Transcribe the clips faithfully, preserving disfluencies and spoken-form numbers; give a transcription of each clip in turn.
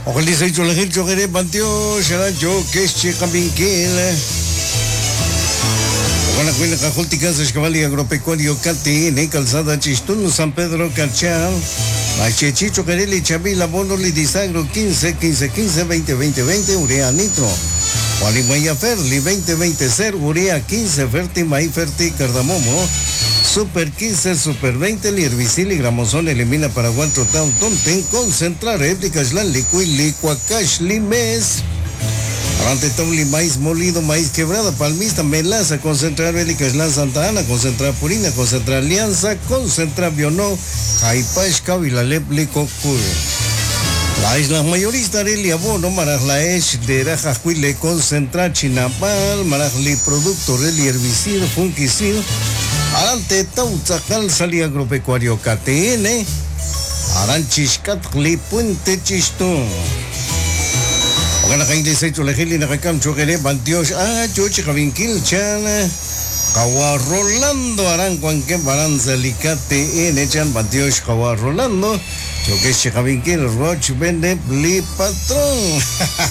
Ojalá se hizo la gente choquere panteo, será yo que es chica vinquil. Ojalá cuina cajoltica se escabali agropecuario cati, ne calzada chistun, San Pedro Cachal. Machechi choquereli chavila bono li disagro quince, quince, quince, veinte, veinte, veinte, urea nitro. Gualimaya Ferli veinte, veinte, ser, urea quince, ferti, maíz ferti, cardamomo. Super quince, Super veinte, herbicil y gramosón elimina paraguay trotón tonten, concentra réplicas la liquid, licuacash, limes. Arante tabli, maíz molido, maíz quebrada, palmista, melaza, concentrar bélicas la Santa Ana, concentrar purina, concentrar alianza, concentrar bionó, jaipash, cabila, leplico, cur. La isla mayorista de abono, maraj la esh de rajajuile, concentrar chinapal, maraj li producto reli herbicida, fungicida. Arante Tauzacal salía agropecuario K T N, Aranchiscatli Puente Chistón. Ogana kainde secho lejeli na kakam chokere bantios ah chochi kavinkil chana. Kawa Rolando Arancuan que baranza licate en echan bantios Kawa Rolando. Choque kavinkil roch vende bli patrón.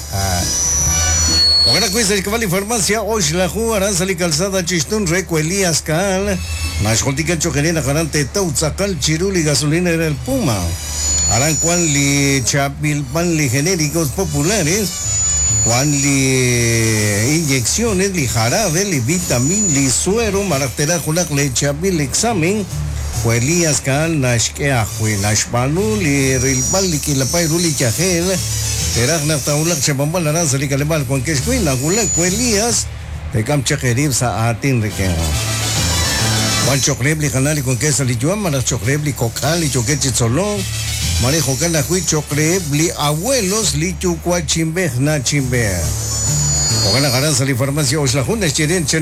Ogana cuesta el cabal farmacia hoy la jugarán sali calzada chistón reco Elías Cal. Nascoltica choquerena garante Tauzacal chiruli gasolina era el Puma. Harán cuan li chapilpan li genéricos populares. Cuan li inyecciones li jarabe li vitamin li suero maractera julak le chapil examen. Elías Cal nashkea jue nashpanu li rilpal li kilapay ruli chajel. Terak naftaulak chabambal aran sali kalebal cuan keshkuin nagulak Elías. Tekam chakerib sa atin reken. Juan chocrebli canali con queso li juan maras chocrebli cocali choquechi solón marejo cana hui chocrebli abuelos li chucua chimbe na chimbe. Ogana garan sali farmacia os la junta chiren